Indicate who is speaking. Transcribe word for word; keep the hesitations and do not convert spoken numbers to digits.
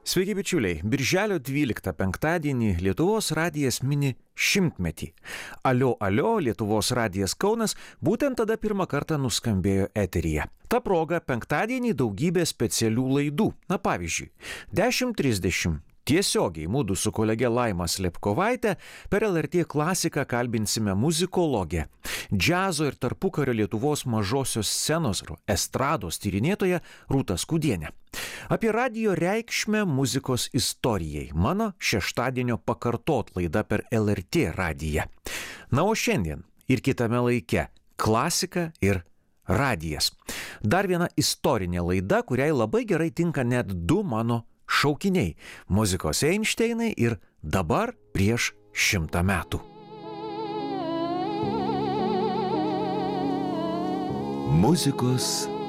Speaker 1: Sveiki bičiuliai, birželio dvyliktą penktadienį Lietuvos radijas mini šimtmetį. Alio, alio, Lietuvos radijas Kaunas būtent tada pirmą kartą nuskambėjo eteryje. Ta proga penktadienį daugybė specialių laidų. Na pavyzdžiui, dešimt trisdešimt. Tiesiogiai mūdu su kolege Laima Slepkovaite per L R T klasiką kalbinsime muzikologę, džiazo ir tarpukario Lietuvos mažosios scenos estrados tyrinėtoją Rūtą Skudienę. Apie radijo reikšmę muzikos istorijai. Mano šeštadienio pakartot laida per L R T radiją. Na o šiandien ir kitame laike klasika ir radijas. Dar viena istorinė laida, kuriai labai gerai tinka net du mano šaukiniai – muzikos Einšteinai ir dabar prieš šimtą metų.
Speaker 2: Muzikos